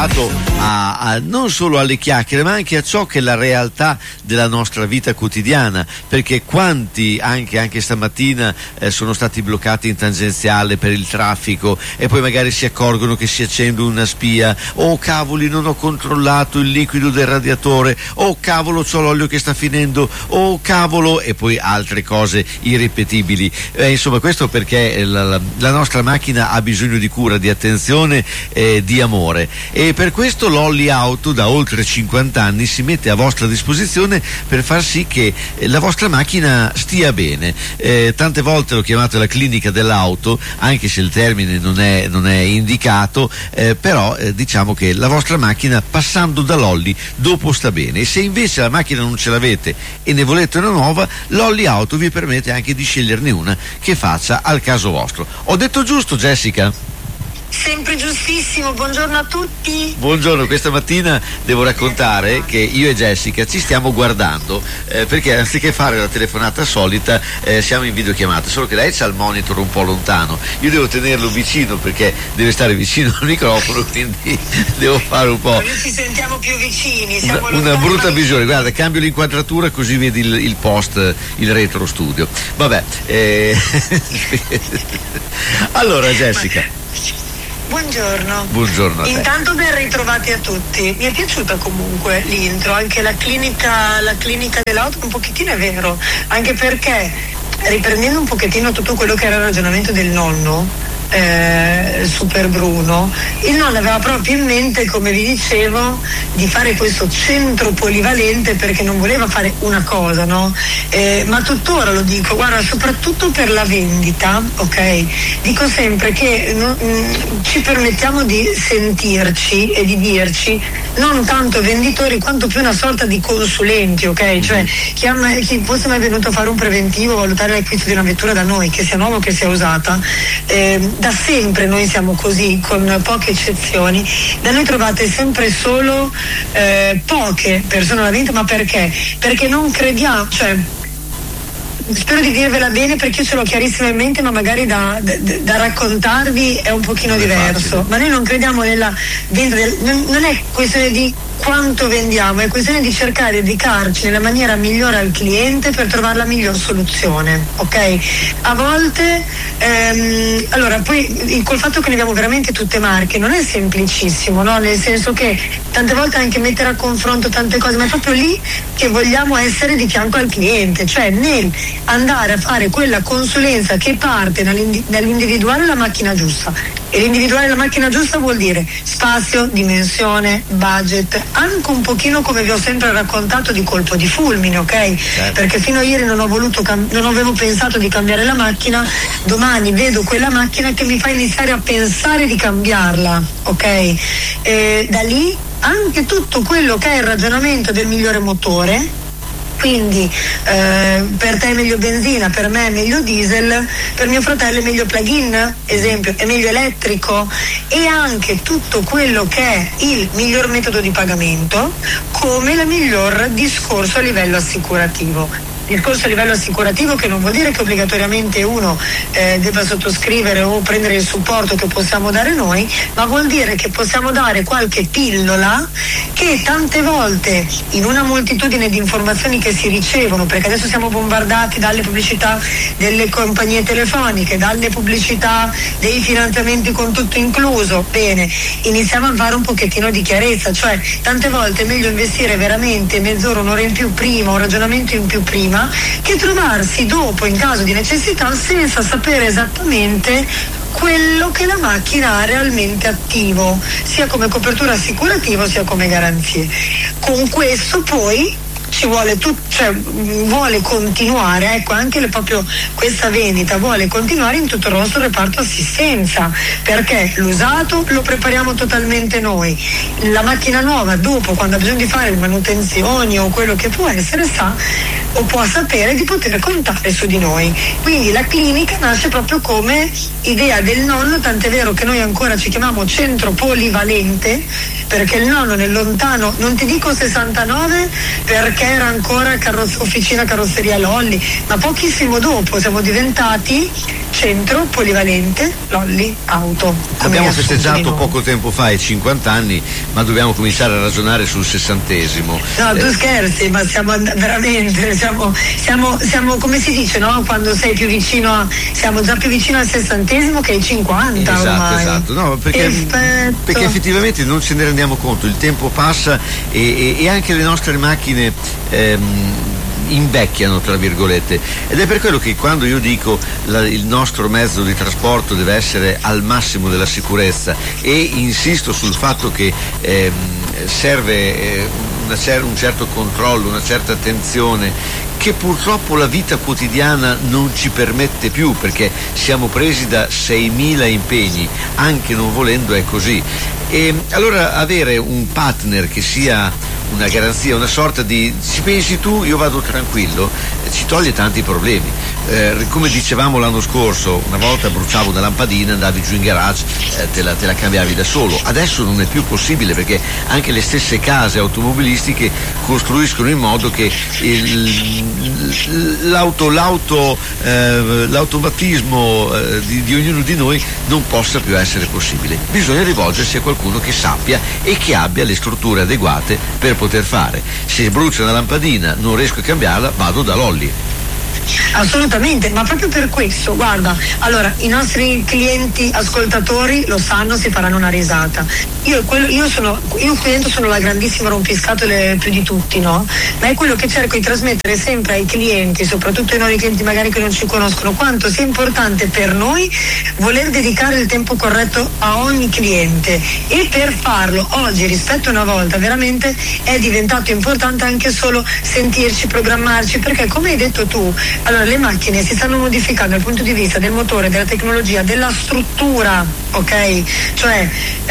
legato non solo alle chiacchiere, ma anche a ciò che è la realtà della nostra vita quotidiana, perché quanti anche stamattina sono stati bloccati in tangenziale per il traffico e poi magari si accorgono che si accende una spia, oh cavoli non ho controllato il liquido del radiatore, oh cavolo c'ho l'olio che sta finendo, oh cavolo, e poi altre cose irripetibili. Insomma, questo perché la nostra macchina ha bisogno di cura, di attenzione, di amore, e per questo Lolli Auto da oltre 50 anni si mette a vostra disposizione per far sì che la vostra macchina stia bene. Tante volte l'ho chiamata la clinica dell'auto, anche se il termine non è indicato, però diciamo che la vostra macchina passando da Lolli dopo sta bene, e se invece la macchina non ce l'avete e ne volete una nuova, Lolli Auto vi permette anche di sceglierne una che faccia al caso vostro. Ho detto giusto, Jessica? Sempre giustissimo, buongiorno a tutti. Buongiorno, questa mattina devo raccontare che io e Jessica ci stiamo guardando perché anziché fare la telefonata solita siamo in videochiamata, solo che lei c'ha il monitor un po' lontano, io devo tenerlo vicino perché deve stare vicino al microfono, quindi devo fare un po'. Noi ci sentiamo più vicini, siamo una brutta visione. Guarda, cambio l'inquadratura così vedi il post, il retro studio. Vabbè, allora Jessica. Buongiorno. Buongiorno a te. Intanto ben ritrovati a tutti. Mi è piaciuta comunque l'intro, anche la clinica dell'auto un pochettino è vero, anche perché riprendendo un pochettino tutto quello che era il ragionamento del nonno, Super Bruno, il nonno aveva proprio in mente, come vi dicevo, di fare questo centro polivalente perché non voleva fare una cosa, no? Ma tuttora lo dico, guarda, soprattutto per la vendita, ok? Dico sempre che ci permettiamo di sentirci e di dirci non tanto venditori quanto più una sorta di consulenti, ok? Cioè chi fosse mai venuto a fare un preventivo, valutare l'acquisto di una vettura da noi, che sia nuova o che sia usata, da sempre noi siamo così, con poche eccezioni. Da noi trovate sempre solo poche persone alla vendita, ma perché? Perché non crediamo, cioè spero di dirvela bene perché io ce l'ho chiarissima in mente, ma magari da raccontarvi è un pochino diverso. Ma noi non crediamo nella vendita, non è questione di quanto vendiamo, è questione di cercare di dedicarci nella maniera migliore al cliente per trovare la miglior soluzione, ok? A volte allora poi col fatto che ne abbiamo veramente tutte marche non è semplicissimo, no? Nel senso che tante volte anche mettere a confronto tante cose, ma è proprio lì che vogliamo essere di fianco al cliente, cioè nel andare a fare quella consulenza che parte dall'individuare la macchina giusta, e l'individuare la macchina giusta vuol dire spazio, dimensione, budget, anche un pochino, come vi ho sempre raccontato, di colpo di fulmine, ok? Perché fino a ieri non avevo pensato di cambiare la macchina, domani vedo quella macchina che mi fa iniziare a pensare di cambiarla, ok? Da lì anche tutto quello che è il ragionamento del migliore motore. Quindi per te è meglio benzina, per me è meglio diesel, per mio fratello è meglio plug-in, esempio, è meglio elettrico, e anche tutto quello che è il miglior metodo di pagamento, come il miglior discorso a livello assicurativo. Discorso a livello assicurativo che non vuol dire che obbligatoriamente uno debba sottoscrivere o prendere il supporto che possiamo dare noi, ma vuol dire che possiamo dare qualche pillola che tante volte in una moltitudine di informazioni che si ricevono, perché adesso siamo bombardati dalle pubblicità delle compagnie telefoniche, dalle pubblicità dei finanziamenti con tutto incluso, bene, iniziamo a fare un pochettino di chiarezza, cioè tante volte è meglio investire veramente mezz'ora, un'ora in più prima, un ragionamento in più prima, che trovarsi dopo in caso di necessità senza sapere esattamente quello che la macchina ha realmente attivo, sia come copertura assicurativa sia come garanzie. Con questo poi ci vuole vuole continuare, ecco, anche proprio questa vendita vuole continuare in tutto il nostro reparto assistenza, perché l'usato lo prepariamo totalmente noi, la macchina nuova dopo, quando ha bisogno di fare le manutenzioni o quello che può essere, sa o può sapere di poter contare su di noi. Quindi la clinica nasce proprio come idea del nonno, tant'è vero che noi ancora ci chiamiamo centro polivalente, perché il nonno nel lontano, non ti dico 69 perché era ancora officina carrozzeria Lolli, ma pochissimo dopo siamo diventati centro polivalente Lolli Auto. Abbiamo festeggiato poco tempo fa i 50 anni, ma dobbiamo cominciare a ragionare sul 60°. No, tu scherzi, ma siamo veramente, siamo come si dice, no? Quando sei più vicino siamo già più vicino al 60° che ai 50 ormai. Esatto, no, perché effettivamente non ce ne rendiamo conto, il tempo passa e anche le nostre macchine invecchiano, tra virgolette, ed è per quello che quando io dico il nostro mezzo di trasporto deve essere al massimo della sicurezza e insisto sul fatto che serve un certo controllo, una certa attenzione che purtroppo la vita quotidiana non ci permette più, perché siamo presi da 6.000 impegni, anche non volendo è così. E allora avere un partner che sia una garanzia, una sorta di ci pensi tu, io vado tranquillo, ci toglie tanti problemi. Come dicevamo l'anno scorso, una volta bruciavo una lampadina, andavi giù in garage, te la cambiavi da solo. Adesso non è più possibile, perché anche le stesse case automobilistiche costruiscono in modo che l'automatismo di ognuno di noi non possa più essere possibile. Bisogna rivolgersi a qualcuno che sappia e che abbia le strutture adeguate per poter fare. Se brucia una lampadina, non riesco a cambiarla, vado da Lolli. Assolutamente, ma proprio per questo, guarda, allora i nostri clienti ascoltatori lo sanno, si faranno una risata. Io cliente sono la grandissima rompiscatole più di tutti, no? Ma è quello che cerco di trasmettere sempre ai clienti, soprattutto ai nuovi clienti magari che non ci conoscono, quanto sia importante per noi voler dedicare il tempo corretto a ogni cliente, e per farlo oggi rispetto a una volta veramente è diventato importante anche solo sentirci, programmarci, perché come hai detto tu, allora le macchine si stanno modificando dal punto di vista del motore, della tecnologia, della struttura, ok? Cioè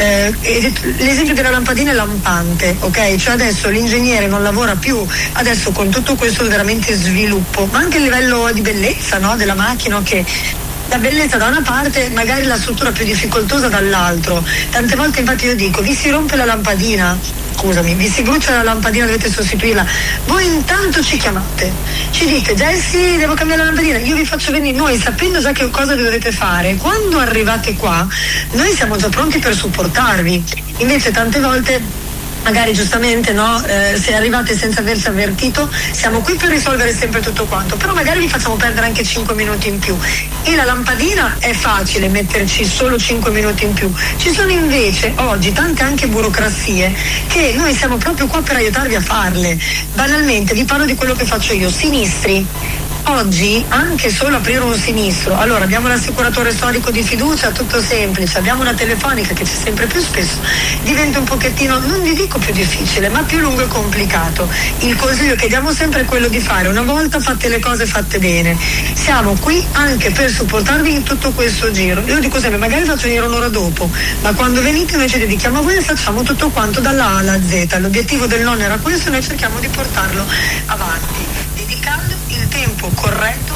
l'esempio della lampadina è lampante, ok? Cioè adesso l'ingegnere non lavora più, adesso con tutto questo veramente sviluppo, ma anche il livello di bellezza, no? Della macchina, che la bellezza da una parte, magari la struttura più difficoltosa dall'altro. Tante volte infatti io dico, vi si rompe la lampadina, scusami, vi si brucia la lampadina, dovete sostituirla, voi intanto ci chiamate, ci dite Jessy devo cambiare la lampadina, io vi faccio venire, noi sapendo già che cosa dovete fare, quando arrivate qua noi siamo già pronti per supportarvi. Invece tante volte magari giustamente se arrivate senza averci avvertito, siamo qui per risolvere sempre tutto quanto, però magari vi facciamo perdere anche 5 minuti in più, e la lampadina è facile metterci solo 5 minuti in più. Ci sono invece oggi tante anche burocrazie che noi siamo proprio qua per aiutarvi a farle. Banalmente vi parlo di quello che faccio io, sinistri. Oggi anche solo aprire un sinistro, allora abbiamo l'assicuratore storico di fiducia, tutto semplice, abbiamo una telefonica che c'è sempre più spesso, diventa un pochettino, non vi dico più difficile, ma più lungo e complicato. Il consiglio che diamo sempre è quello di fare una volta fatte le cose fatte bene. Siamo qui anche per supportarvi in tutto questo giro. Io dico sempre, magari faccio venire un'ora dopo, ma quando venite noi ci dedichiamo a voi e facciamo tutto quanto dalla A alla Z. L'obiettivo del nonno era questo e noi cerchiamo di portarlo avanti, dedicando il tempo corretto,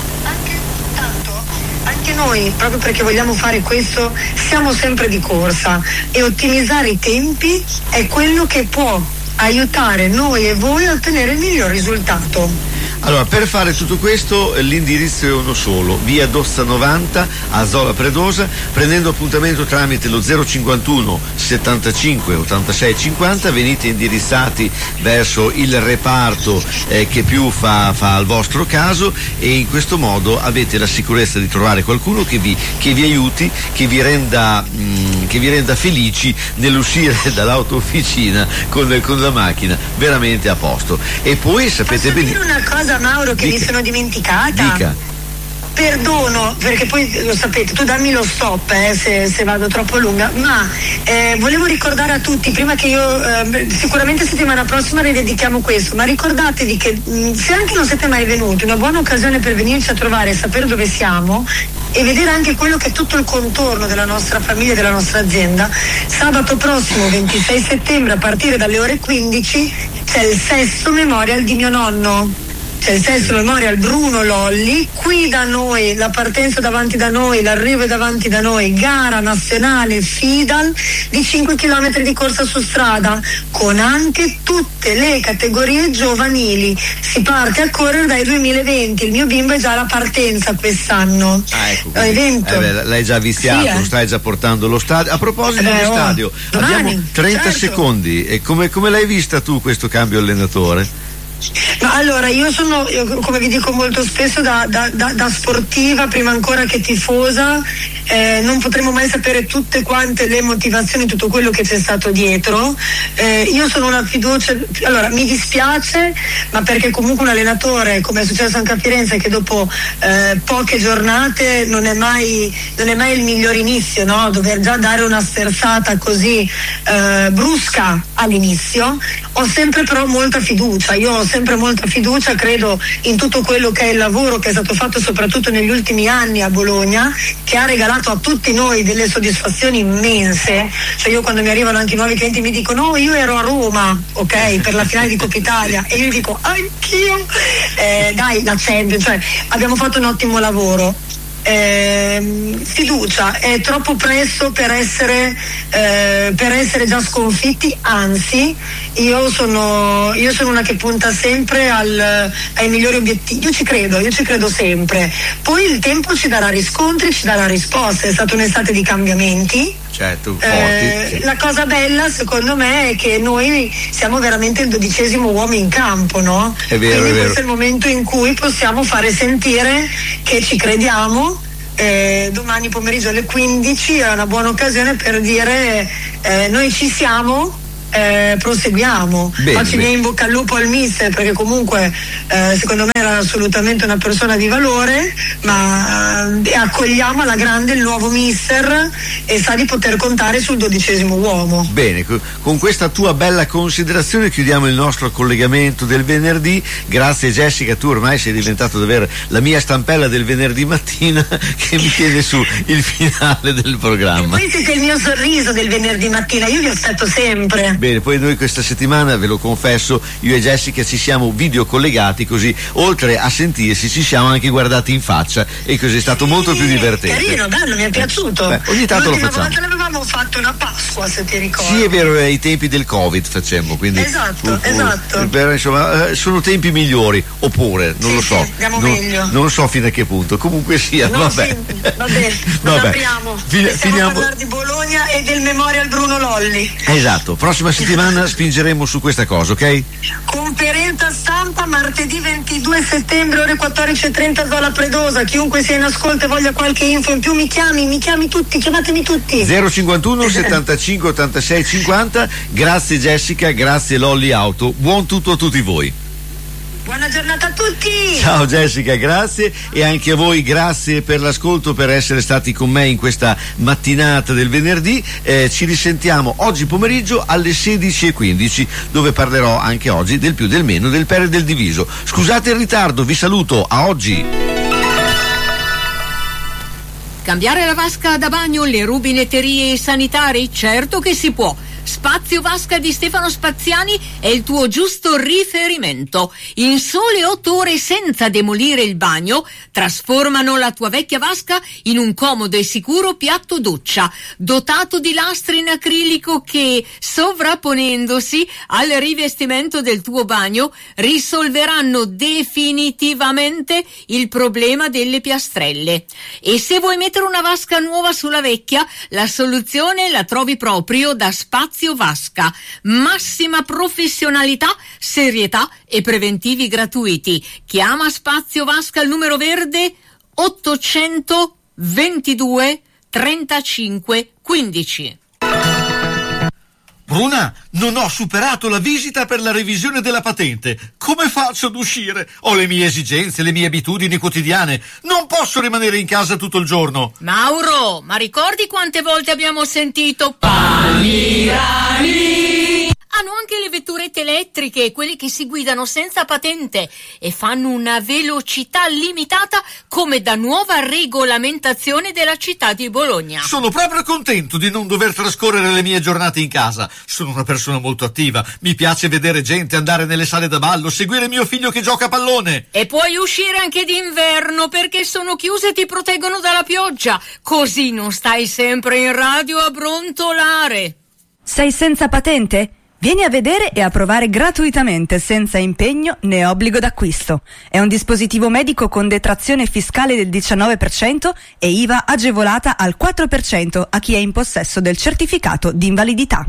anche noi, proprio perché vogliamo fare questo, siamo sempre di corsa, e ottimizzare i tempi è quello che può aiutare noi e voi a ottenere il miglior risultato. Allora, per fare tutto questo l'indirizzo è uno solo, via Dozza 90 a Zola Predosa, prendendo appuntamento tramite lo 051 75 86 50, venite indirizzati verso il reparto che più fa al vostro caso, e in questo modo avete la sicurezza di trovare qualcuno che vi aiuti, che vi renda felici nell'uscire dall'autofficina con la macchina veramente a posto. E poi sapete benissimo una cosa, Mauro, che mi sono dimenticata. Dica. Perdono, perché poi lo sapete, tu dammi lo stop se vado troppo lunga, ma volevo ricordare a tutti, prima che io sicuramente settimana prossima ridedichiamo questo, ma ricordatevi che se anche non siete mai venuti, una buona occasione per venirci a trovare e sapere dove siamo e vedere anche quello che è tutto il contorno della nostra famiglia e della nostra azienda. Sabato prossimo 26 settembre a partire dalle ore 15 c'è il 6° memorial di mio nonno. c'è il Sesto Memorial Bruno Lolli, qui da noi, la partenza davanti da noi, l'arrivo è davanti da noi, gara nazionale FIDAL di 5 km di corsa su strada, con anche tutte le categorie giovanili. Si parte a correre dal 2020, il mio bimbo è già alla partenza quest'anno. Ecco, l'hai già viziato, lo stai già portando allo stadio. A proposito di stadio, abbiamo 30 secondi. E come l'hai vista tu questo cambio allenatore? Ma allora, io come vi dico molto spesso, da sportiva, prima ancora che tifosa, non potremo mai sapere tutte quante le motivazioni, tutto quello che c'è stato dietro. Io sono una fiducia, allora mi dispiace, ma perché comunque un allenatore, come è successo anche a Firenze, che dopo poche giornate non è mai il miglior inizio, no? Dover già dare una sterzata così brusca all'inizio. Ho sempre però molta fiducia, credo in tutto quello che è il lavoro che è stato fatto soprattutto negli ultimi anni a Bologna, che ha regalato a tutti noi delle soddisfazioni immense. Cioè, io quando mi arrivano anche i nuovi clienti mi dicono: io ero a Roma, ok, per la finale di Coppa Italia, e io dico anch'io, dai, la Champions, cioè abbiamo fatto un ottimo lavoro. Fiducia, è troppo presto per essere già sconfitti, anzi io sono una che punta sempre ai migliori obiettivi. Io ci credo sempre. Poi il tempo ci darà riscontri, ci darà risposte. È stata un'estate di cambiamenti. Certo, forti, sì. La cosa bella secondo me è che noi siamo veramente il 12° uomo in campo, no? È vero, quindi è vero. Questo è il momento in cui possiamo fare sentire che ci crediamo. Domani pomeriggio alle 15 è una buona occasione per dire noi ci siamo. Proseguiamo. Faccio i miei in bocca al lupo al mister, perché comunque secondo me era assolutamente una persona di valore, ma accogliamo alla grande il nuovo mister e sa di poter contare sul 12° uomo. Bene, con questa tua bella considerazione chiudiamo il nostro collegamento del venerdì. Grazie Jessica, tu ormai sei diventato davvero la mia stampella del venerdì mattina che mi tiene su il finale del programma. E poi siete il mio sorriso del venerdì mattina, io vi aspetto sempre. Bene, poi noi questa settimana, ve lo confesso, io e Jessica ci siamo video collegati, così oltre a sentirsi ci siamo anche guardati in faccia, e così è stato molto più divertente. Carino, bello, mi è piaciuto. Ogni tanto lo facciamo. L'ultima volta l'avevamo fatto una Pasqua, se ti ricordi. Sì, è vero, ai tempi del Covid facemmo, quindi esatto. Insomma, sono tempi migliori, oppure non lo so. Andiamo meglio. Non so fino a che punto. Comunque sia, vabbè. Vabbè. Apriamo. Finiamo a parlare di Bologna e del Memorial Bruno Lolli. Esatto, prossima settimana spingeremo su questa cosa, ok? Conferenza stampa martedì 22 settembre ore 14:30 Zola Predosa. Chiunque sia in ascolto e voglia qualche info in più mi chiami tutti, chiamatemi tutti. 051 75 86 50. Grazie Jessica, grazie Lolli Auto, buon tutto a tutti voi. Buona giornata a tutti! Ciao Jessica, grazie, e anche a voi grazie per l'ascolto, per essere stati con me in questa mattinata del venerdì. Ci risentiamo oggi pomeriggio alle 16:15, dove parlerò anche oggi del più, del meno, del per e del diviso. Scusate il ritardo, vi saluto, a oggi. Cambiare la vasca da bagno, le rubinetterie e i sanitari? Certo che si può. Spazio Vasca di Stefano Spaziani è il tuo giusto riferimento. In sole 8 ore, senza demolire il bagno, trasformano la tua vecchia vasca in un comodo e sicuro piatto doccia, dotato di lastre in acrilico che, sovrapponendosi al rivestimento del tuo bagno, risolveranno definitivamente il problema delle piastrelle. E se vuoi mettere una vasca nuova sulla vecchia, la soluzione la trovi proprio da Spazio Vasca. Massima professionalità, serietà e preventivi gratuiti. Chiama Spazio Vasca al numero verde 800 22 35 15. Bruna, non ho superato la visita per la revisione della patente. Come faccio ad uscire? Ho le mie esigenze, le mie abitudini quotidiane. Non posso rimanere in casa tutto il giorno. Mauro, ma ricordi quante volte abbiamo sentito Panirani? Hanno anche le vetturette elettriche, quelle che si guidano senza patente e fanno una velocità limitata come da nuova regolamentazione della città di Bologna. Sono proprio contento di non dover trascorrere le mie giornate in casa. Sono una persona molto attiva, mi piace vedere gente, andare nelle sale da ballo, seguire mio figlio che gioca a pallone. E puoi uscire anche d'inverno perché sono chiuse e ti proteggono dalla pioggia, così non stai sempre in radio a brontolare. Sei senza patente? Vieni a vedere e a provare gratuitamente, senza impegno né obbligo d'acquisto. È un dispositivo medico con detrazione fiscale del 19% e IVA agevolata al 4% a chi è in possesso del certificato di invalidità.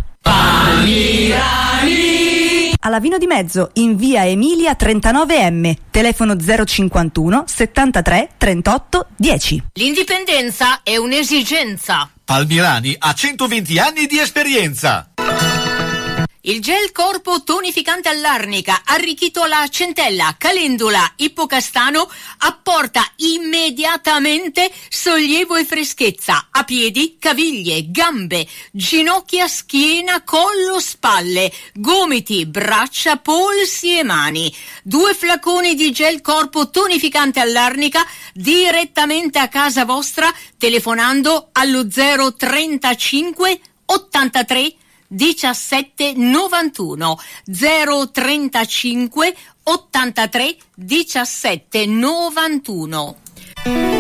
Palmirani! Alla Vino di Mezzo, in via Emilia 39M, telefono 051 73 38 10. L'indipendenza è un'esigenza. Palmirani ha 120 anni di esperienza. Il gel corpo tonificante all'arnica, arricchito alla centella, calendula, ippocastano, apporta immediatamente sollievo e freschezza a piedi, caviglie, gambe, ginocchia, schiena, collo, spalle, gomiti, braccia, polsi e mani. 2 flaconi di gel corpo tonificante all'arnica direttamente a casa vostra telefonando allo 035 83 17 91 035 83 17 91.